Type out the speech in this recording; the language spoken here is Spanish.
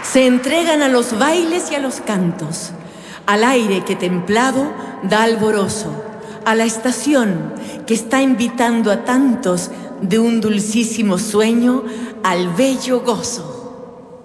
Se entregan a los bailes y a los cantos, al aire que templado da alborozo, a la estación que está invitando a tantos de un dulcísimo sueño al bello gozo.